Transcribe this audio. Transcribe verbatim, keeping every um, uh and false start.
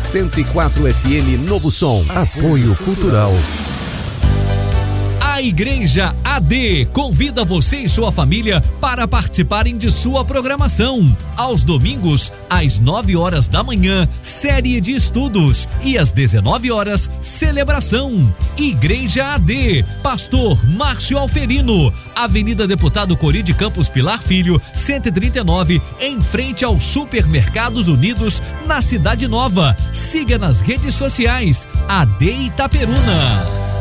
cento e quatro F M Novo Som. Apoio Cultural. A Igreja A D convida você e sua família para participarem de sua programação. Aos domingos, às nove horas da manhã, série de estudos, e às dezenove horas, celebração. Igreja A D, Pastor Márcio Alferino, Avenida Deputado Cori de Campos Pilar Filho, cento e trinta e nove, em frente aos Supermercados Unidos, na Cidade Nova. Siga nas redes sociais, A D Itaperuna.